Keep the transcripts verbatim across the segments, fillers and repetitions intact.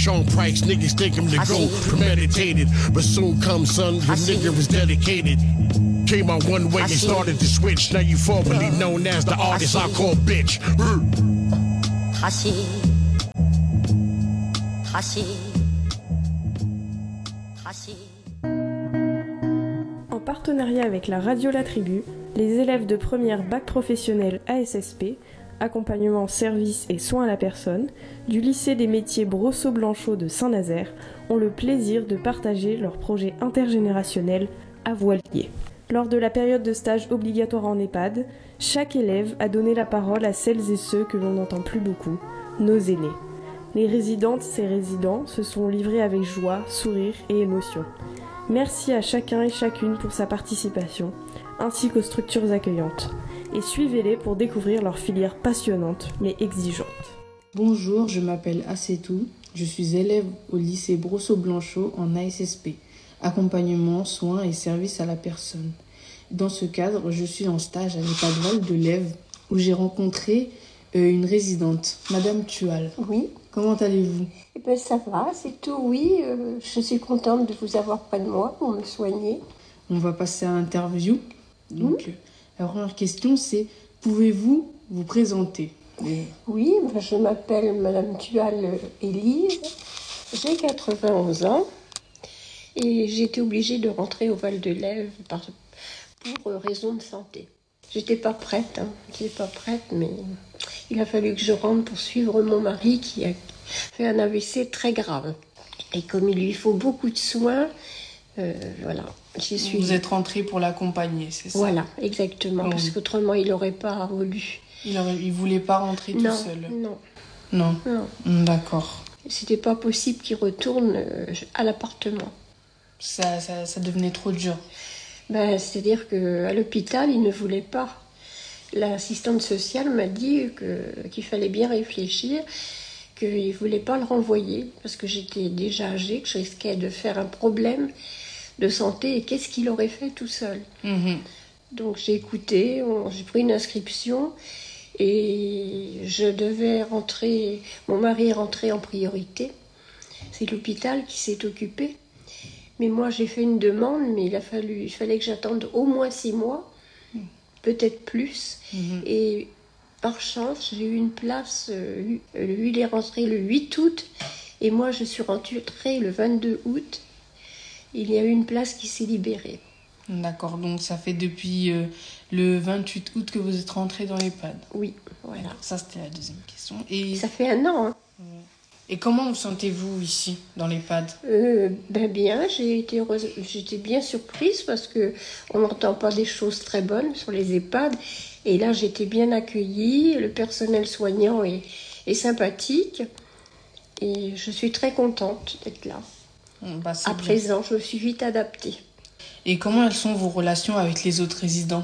Sean Price, niggas think him the GOAT, premeditated. But soon comes son, the nigga was dedicated. Came out one way and started to switch. Now you formerly known as the artist I call bitch. 다시 다시 다시. En partenariat avec la radio La Tribu, les élèves de première bac professionnel A S S P, accompagnement, service et soins à la personne, du lycée des métiers Brosseau-Blanchot de Saint-Nazaire ont le plaisir de partager leur projet intergénérationnel à Voilier. Lors de la période de stage obligatoire en EHPAD, chaque élève a donné la parole à celles et ceux que l'on n'entend plus beaucoup, nos aînés. Les résidentes et résidents se sont livrés avec joie, sourire et émotion. Merci à chacun et chacune pour sa participation, ainsi qu'aux structures accueillantes. Et suivez-les pour découvrir leur filière passionnante mais exigeante. Bonjour, je m'appelle Assetou, je suis élève au lycée Brosseau-Blanchot en A S S P, accompagnement, soins et services à la personne. Dans ce cadre, je suis en stage à l'EHPAD Val de Lève où j'ai rencontré euh, une résidente, Madame Tual. Oui. Comment allez-vous? Eh bien, ça va, c'est tout, oui. Euh, je suis contente de vous avoir près de moi pour me soigner. On va passer à l'interview. Donc, mmh. La première question, c'est pouvez-vous vous présenter? Oui, ben, je m'appelle Madame Tual Élise, j'ai quatre-vingt-onze ans et j'ai été obligée de rentrer au Val de Lève par, pour raison de santé. J'étais pas prête, hein. J'étais pas prête, mais il a fallu que je rentre pour suivre mon mari qui a fait un A V C très grave. Et comme il lui faut beaucoup de soins, euh, voilà, j'y suis. Vous êtes rentrée pour l'accompagner, c'est ça? Voilà, exactement, oh. Parce qu'autrement il n'aurait pas voulu. Il ne voulait pas rentrer non, tout seul? Non. Non. Non. D'accord. C'était pas possible qu'il retourne euh, à l'appartement. Ça, ça, ça devenait trop dur. Ben, c'est-à-dire qu'à l'hôpital, il ne voulait pas. L'assistante sociale m'a dit que, qu'il fallait bien réfléchir, qu'il ne voulait pas le renvoyer, parce que j'étais déjà âgée, que je risquais de faire un problème de santé, et qu'est-ce qu'il aurait fait tout seul. Mmh. Donc j'ai écouté, on, j'ai pris une inscription, et je devais rentrer, mon mari est rentré en priorité. C'est l'hôpital qui s'est occupé. Mais moi, j'ai fait une demande, mais il a fallu, il fallait que j'attende au moins six mois, mmh. peut-être plus. Mmh. Et par chance, j'ai eu une place. Euh, lui, il est rentré le huit août, et moi, je suis rentrée le vingt-deux août. Il y a eu une place qui s'est libérée. D'accord, donc ça fait depuis euh, le vingt-huit août que vous êtes rentrée dans l'EHPAD. Oui, voilà. Ça, c'était la deuxième question. Et ça fait un an, hein. Ouais. Et comment vous sentez-vous ici, dans l'EHPAD? euh, Ben bien, j'ai été heureuse, j'étais bien surprise parce qu'on n'entend pas des choses très bonnes sur les EHPAD. Et là, j'étais bien accueillie, le personnel soignant est, est sympathique. Et je suis très contente d'être là. Bah, à bien. Présent, je me suis vite adaptée. Et comment elles sont vos relations avec les autres résidents?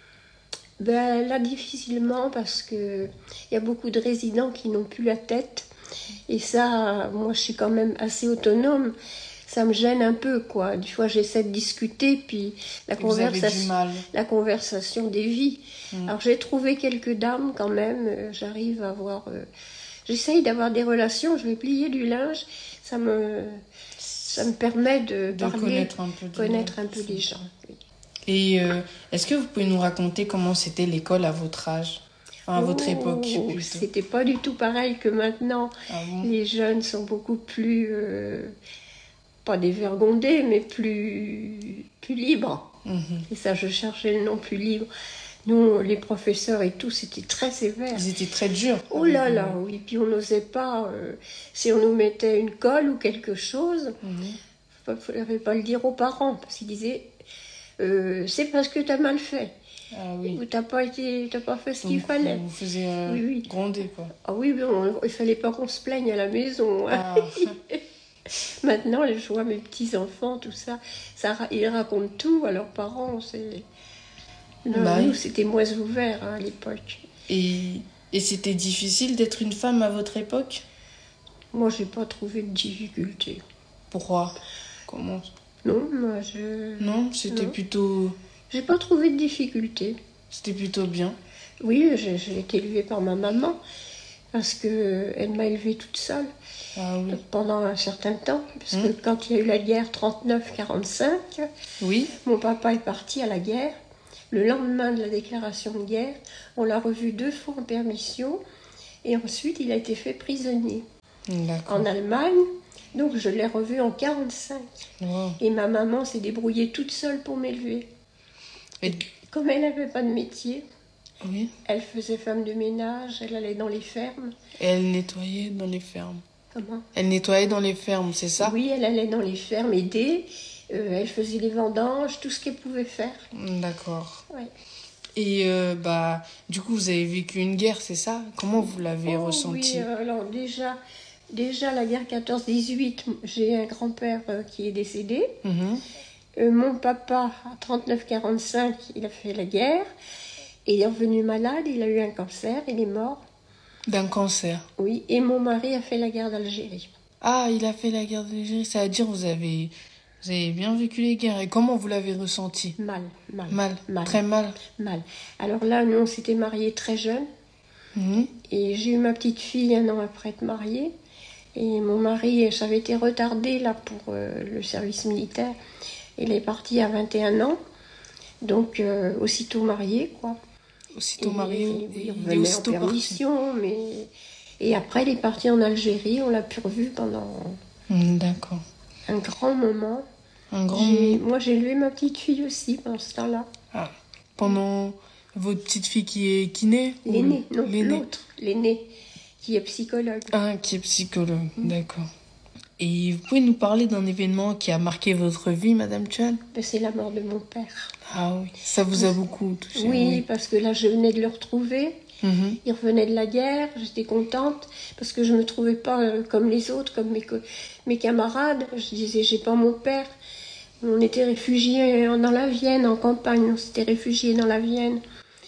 Ben là, difficilement, parce qu'il y a beaucoup de résidents qui n'ont plus la tête. Et ça, moi, je suis quand même assez autonome. Ça me gêne un peu, quoi. Des fois, j'essaie de discuter, puis la, conversation, la conversation dévie. Mmh. Alors, j'ai trouvé quelques dames, quand même. J'arrive à avoir... Euh, j'essaye d'avoir des relations. Je vais plier du linge. Ça me, ça me permet de, de parler, connaître un peu, connaître un peu les gens. Oui. Et euh, est-ce que vous pouvez nous raconter comment c'était l'école à votre âge? Enfin, à votre oh, époque, plutôt. C'était pas du tout pareil que maintenant. Ah bon? Les jeunes sont beaucoup plus, euh, pas dévergondés, mais plus, plus libres. Mm-hmm. Et ça, je cherchais le nom plus libre. Nous, les professeurs et tout, c'était très sévère. Ils étaient très durs. Oh là là, oui. Puis on n'osait pas, euh, si on nous mettait une colle ou quelque chose, il mm-hmm. ne fallait pas le dire aux parents, parce qu'ils disaient, euh, c'est parce que tu as mal fait. Ah oui. Ou t'as pas été, t'as pas fait ce qu'il Donc, fallait. Vous faisiez euh, oui, oui. gronder, quoi. Ah oui, mais on, il fallait pas qu'on se plaigne à la maison. Hein. Ah. Maintenant, je vois mes petits enfants, tout ça, ça, ils racontent tout à leurs parents. C'est... Non, bah, nous, c'était moins ouvert hein, à l'époque. Et, et c'était difficile d'être une femme à votre époque? Moi, j'ai pas trouvé de difficulté. Pourquoi? Comment? Non, moi, je. Non, c'était non. plutôt. J'ai pas trouvé de difficulté. C'était plutôt bien. Oui, j'ai, j'ai été élevée par ma maman. parce qu'elle m'a élevée toute seule Ah oui. pendant un certain temps. Parce Mmh. que quand il y a eu la guerre trente-neuf quarante-cinq, Oui. mon papa est parti à la guerre. Le lendemain de la déclaration de guerre, on l'a revu deux fois en permission. Et ensuite, il a été fait prisonnier D'accord. en Allemagne. Donc, je l'ai revu en quarante-cinq. Wow. Et ma maman s'est débrouillée toute seule pour m'élever. Et... Comme elle n'avait pas de métier, Oui. elle faisait femme de ménage, elle allait dans les fermes. Et elle nettoyait dans les fermes. Comment? Elle nettoyait dans les fermes, c'est ça? Oui, elle allait dans les fermes aider. Euh, elle faisait les vendanges, tout ce qu'elle pouvait faire. D'accord. Ouais. Et euh, bah, du coup, vous avez vécu une guerre, c'est ça? Comment vous l'avez Oh, ressenti? Oui, euh, alors déjà, déjà la guerre quatorze dix-huit, j'ai un grand-père euh, qui est décédé. Mhm. Euh, mon papa, à trente-neuf quarante-cinq, il a fait la guerre. Et il est revenu malade, il a eu un cancer, il est mort. D'un cancer. Oui, et mon mari a fait la guerre d'Algérie. Ah, il a fait la guerre d'Algérie. Ça veut dire vous avez, vous avez bien vécu les guerres. Et comment vous l'avez ressenti? Mal, mal. Mal. Mal. Très mal. Mal. Alors là, nous, on s'était mariés très jeunes. Mhm. Et j'ai eu ma petite fille un an après être mariée. Et mon mari, ça avait été retardé là pour euh, le service militaire. Il est parti à vingt et un ans. Donc, euh, aussitôt marié, quoi. Aussitôt Et- marié, et et oui, on il est venait en aussitôt parti. permission, mais... Et après, il est parti en Algérie. On l'a plus revu pendant Mm, d'accord. un grand moment. Un grand J'ai- moment. Moi, j'ai élevé ma petite fille aussi pendant ce temps-là. Ah. Pendant votre petite fille qui est kiné? ou L'aîné, non, l'aîné l'autre, l'aîné, qui est psychologue. Ah, qui est psychologue, d'accord. Et vous pouvez nous parler d'un événement qui a marqué votre vie, Madame Chan? Ben, c'est la mort de mon père. Ah oui, ça vous a beaucoup touché. Oui, parce que là, je venais de le retrouver. Mhm. Il revenait de la guerre, j'étais contente parce que je me trouvais pas euh, comme les autres, comme mes, co- mes camarades. Je disais, j'ai pas mon père. On était réfugiés dans la Vienne, en campagne, on s'était réfugiés dans la Vienne.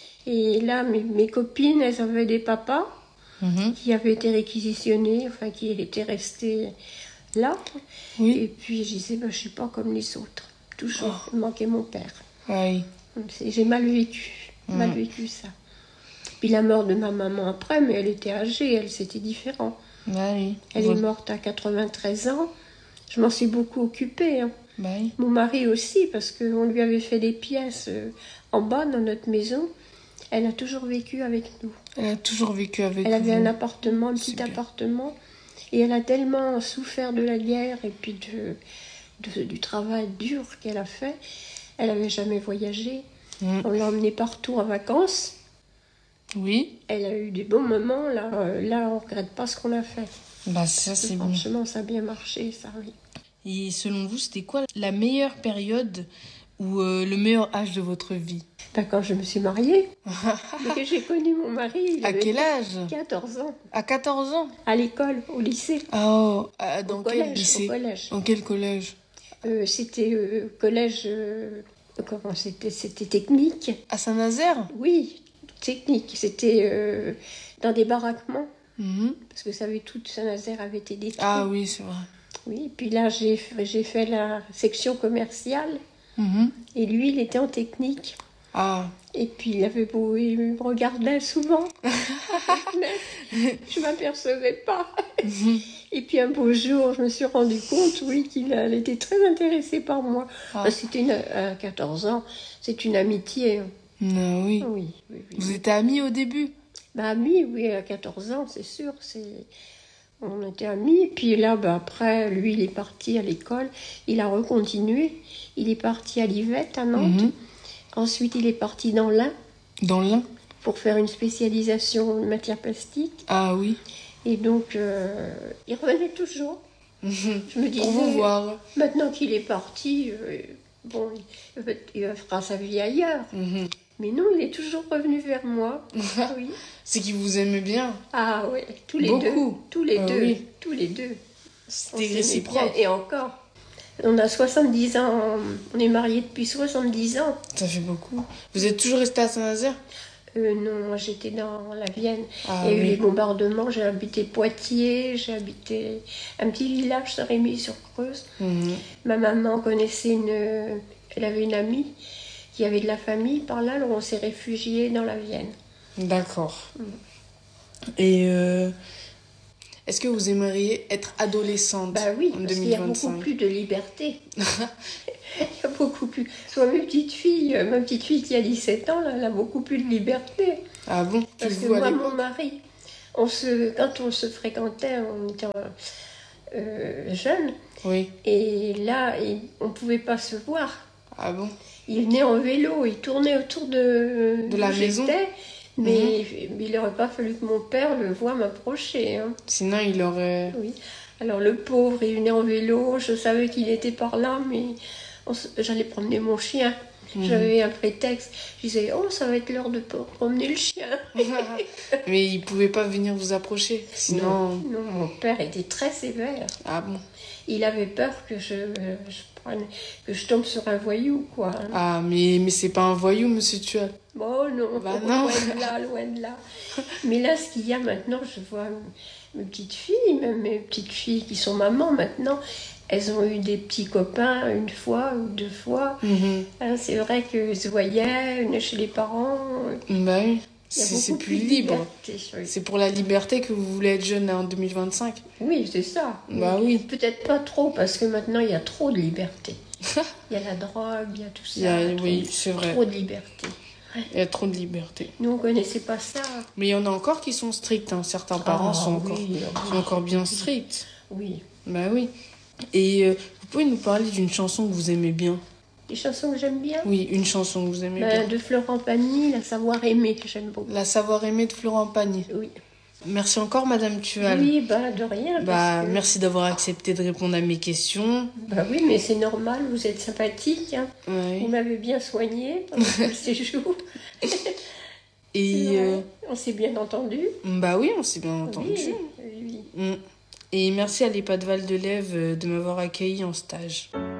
Et là, mes, mes copines, elles avaient des papas Mhm. qui avaient été réquisitionnés, enfin qui étaient restés là. Oui. Et puis je disais, ben, je suis pas comme les autres. Toujours, il me manquait mon père. Oui. C'est- J'ai mal vécu, mal Mhm. vécu ça. Puis la mort de ma maman après, mais elle était âgée, elle, c'était différent. Bah oui. Elle Vous- est morte à quatre-vingt-treize ans. Je m'en suis beaucoup occupée. hein. Bah oui. Mon mari aussi, parce qu'on lui avait fait des pièces euh, en bas dans notre maison. Elle a toujours vécu avec nous. Elle a toujours vécu avec Elle avait vous. un appartement, un petit Super. appartement. Et elle a tellement souffert de la guerre et puis de, de- du travail dur qu'elle a fait. Elle n'avait jamais voyagé. Mhm. On l'a emmenée partout en vacances. Oui. Elle a eu des bons moments. Là, euh, là on ne regrette pas ce qu'on a fait. Bah ça c'est bon. Franchement, ça a bien marché, ça, oui. Et selon vous, c'était quoi la meilleure période ou euh, le meilleur âge de votre vie? Ben, quand je me suis mariée, et que j'ai connu mon mari, il À avait quel âge? quatorze ans, À quatorze ans? à l'école, au lycée, Oh, ah, dans au quel collège, lycée? au collège. Dans quel collège? Euh, c'était euh, collège, euh, comment c'était, c'était technique. À Saint-Nazaire? Oui, technique. C'était euh, dans des baraquements, Mhm. parce que vous savez, toute Saint-Nazaire avait été détruite. Ah oui, c'est vrai. Oui, puis là, j'ai, fait- j'ai fait la section commerciale, Mhm. et lui, il était en technique. Ah, Et puis, il avait beau, il me regardait souvent. Mais je m'apercevais pas. Et puis, un beau jour, je me suis rendu compte, oui, qu'il elle était très intéressé par moi. Ah. Ah, C'était une, à quatorze ans, c'est une amitié. hein. non, oui. Oui, oui, oui. Vous étiez amis au début? Bah, amis, oui, à quatorze ans, c'est sûr. C'est... On était amis. Puis là, bah, après, lui, il est parti à l'école. Il a recontinué. Il est parti à l'Yvette, à Nantes. Mhm. Ensuite, il est parti dans l'Ain Dans l'un? pour faire une spécialisation en matière plastique. Ah oui. Et donc, euh, il revenait toujours. Mhm. Je me disais, Pour vous voir. maintenant qu'il est parti, euh, bon, il, va- il fera sa vie ailleurs. Mhm. Mais non, il est toujours revenu vers moi. Oui. C'est qu'il vous aime bien. Ah ouais, tous les Beaucoup. deux. Tous les Ah deux. oui. Tous les deux. On C'était s'aimait réciproque. bien. Et encore. On a soixante-dix ans. On est mariés depuis soixante-dix ans. Ça fait beaucoup. Vous êtes toujours resté à Saint-Nazaire? Euh, non, moi j'étais dans la Vienne. Ah Il y a eu oui. les bombardements. J'ai habité Poitiers. J'ai habité un petit village sur Rémy-sur-Creuse. Mhm. Ma maman connaissait une... Elle avait une amie qui avait de la famille par là. Alors on s'est réfugiés dans la Vienne. D'accord. Et euh, est-ce que vous aimeriez être adolescente Bah oui, en parce qu'il y a beaucoup deux mille vingt-cinq? plus de liberté. Il y a beaucoup plus. Soit ma petite fille, ma petite fille qui a dix-sept ans, là, elle a beaucoup plus de liberté. Ah bon? Tu Parce le que vois à moi, l'époque? mon mari, on se, quand on se fréquentait, on était euh, jeunes, Oui. et là, il- on ne pouvait pas se voir. Ah bon? Il venait en vélo, il tournait autour de, De la où maison. j'étais, mais, mais il n'aurait pas fallu que mon père le voie m'approcher. Hein. Sinon, il aurait... Oui. Alors le pauvre, il venait en vélo, je savais qu'il était par là, mais on s- j'allais promener mon chien. Mhm. J'avais un prétexte. Je disais, oh, ça va être l'heure de po- promener le chien. Mais il pouvait pas venir vous approcher. Sinon... Non, mon père était très sévère. Ah bon? Il avait peur que je, je prenne, que je tombe sur un voyou, quoi. hein. Ah, mais, mais c'est pas un voyou, monsieur Tual. Bon, non, Bah non. loin de là, loin de là. Mais là, ce qu'il y a maintenant, je vois mes petites filles, même mes petites filles qui sont mamans maintenant, elles ont eu des petits copains une fois ou deux fois. Mhm. Hein, c'est vrai qu'elles se voyaient, une chez les parents. Bah oui. Il y a C'est beaucoup c'est plus de libre. liberté, oui. C'est pour la liberté que vous voulez être jeune en deux mille vingt-cinq. Oui, c'est ça. Bah Mais oui. Peut-être pas trop, parce que maintenant, il y a trop de liberté. Il y a la drogue, il y a tout ça. Il y a- trop, oui, c'est vrai. trop de liberté. Il y a trop de liberté. Nous, on connaissait pas ça. Mais il y en a encore qui sont stricts. Hein. Certains parents Ah, sont, encore, oui, sont encore bien stricts. Oui. Bah oui. Et euh, vous pouvez nous parler d'une chanson que vous aimez bien? Les chansons que j'aime bien. Oui, une chanson que vous aimez Ben, bien. de Florent Pagny, La Savoir Aimer, que j'aime beaucoup. La Savoir-aimer de Florent Pagny. Oui. Merci encore, Madame Tual. Oui, bah, de rien. Bah, parce que- merci d'avoir accepté de répondre à mes questions. Bah oui, mais c'est normal, vous êtes sympathique. Hein. Ouais. Vous m'avez bien soigné pendant tout le séjour. Et C'est vrai. euh, On s'est bien entendu. bah oui, on s'est bien entendu. Oui, oui. Mm. Et merci à l'EHPAD Val de Lève euh, de m'avoir accueilli en stage.